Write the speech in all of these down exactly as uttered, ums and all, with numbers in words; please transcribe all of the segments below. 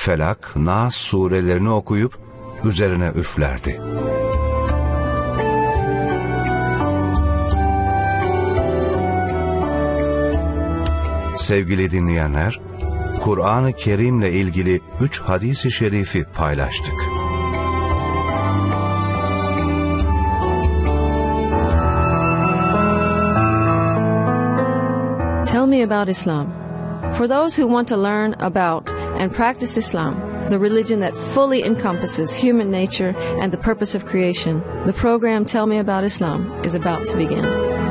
Felak, Nas surelerini okuyup üzerine üflerdi. Sevgili dinleyenler, Kur'an-ı Kerim'le ilgili üç hadis-i şerifi paylaştık. Tell me about Islam. For those who want to learn about and practice Islam, the religion that fully encompasses human nature and the purpose of creation, the program Tell Me About Islam is about to begin.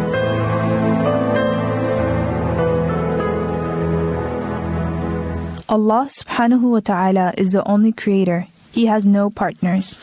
Allah subhanahu wa ta'ala is the only creator. He has no partners.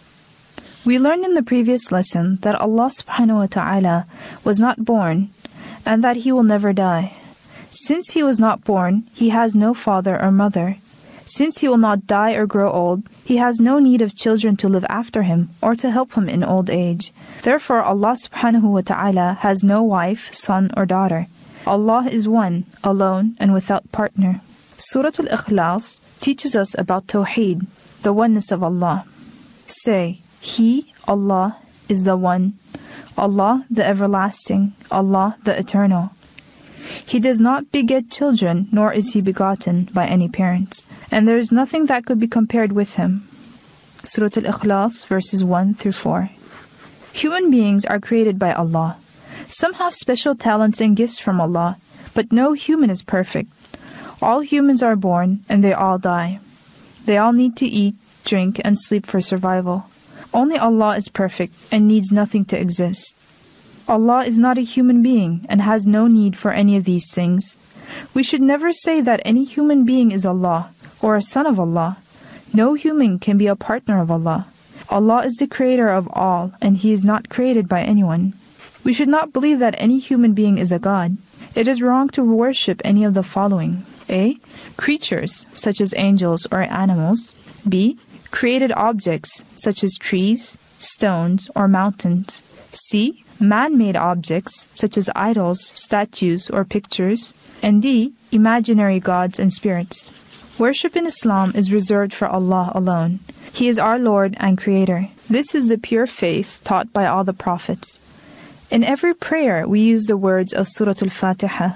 We learned in the previous lesson that Allah subhanahu wa ta'ala was not born and that He will never die. Since He was not born, He has no father or mother. Since He will not die or grow old, He has no need of children to live after Him or to help Him in old age. Therefore, Allah subhanahu wa ta'ala has no wife, son or daughter. Allah is one, alone and without partner. Surah Al-Ikhlas teaches us about Tawheed, the oneness of Allah. Say, He, Allah, is the one, Allah the everlasting, Allah the eternal. He does not beget children, nor is He begotten by any parents, and there is nothing that could be compared with Him. Surah Al-Ikhlas, verses one through four. Human beings are created by Allah. Some have special talents and gifts from Allah, but no human is perfect. All humans are born, and they all die. They all need to eat, drink, and sleep for survival. Only Allah is perfect and needs nothing to exist. Allah is not a human being and has no need for any of these things. We should never say that any human being is Allah or a son of Allah. No human can be a partner of Allah. Allah is the creator of all, and He is not created by anyone. We should not believe that any human being is a God. It is wrong to worship any of the following. A. Creatures, such as angels or animals. B. Created objects, such as trees, stones, or mountains. C. Man-made objects, such as idols, statues, or pictures. And D. Imaginary gods and spirits. Worship in Islam is reserved for Allah alone. He is our Lord and Creator. This is the pure faith taught by all the prophets. In every prayer, we use the words of Surah Al-Fatiha.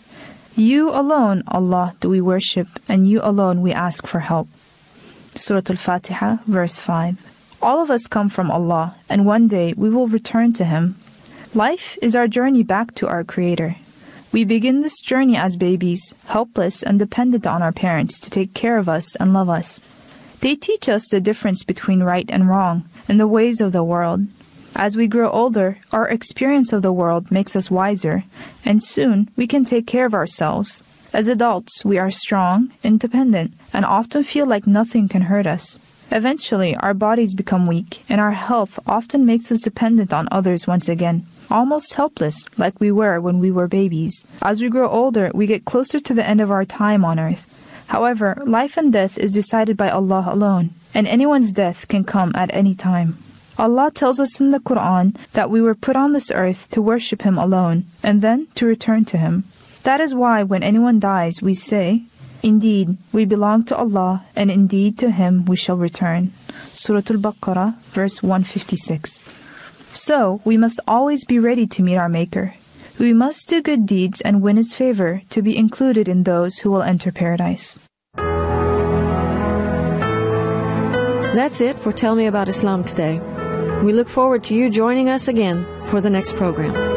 You alone, Allah, do we worship, and You alone we ask for help. Surah Al-Fatiha, verse five. All of us come from Allah, and one day we will return to Him. Life is our journey back to our Creator. We begin this journey as babies, helpless and dependent on our parents to take care of us and love us. They teach us the difference between right and wrong and the ways of the world. As we grow older, our experience of the world makes us wiser, and soon we can take care of ourselves. As adults, we are strong, independent, and often feel like nothing can hurt us. Eventually, our bodies become weak, and our health often makes us dependent on others once again, almost helpless like we were when we were babies. As we grow older, we get closer to the end of our time on earth. However, life and death is decided by Allah alone, and anyone's death can come at any time. Allah tells us in the Quran that we were put on this earth to worship Him alone, and then to return to Him. That is why when anyone dies, we say, Indeed, we belong to Allah, and indeed to Him we shall return. Surah Al-Baqarah, verse one fifty-six. So, we must always be ready to meet our Maker. We must do good deeds and win His favor to be included in those who will enter paradise. That's it for Tell Me About Islam today. We look forward to you joining us again for the next program.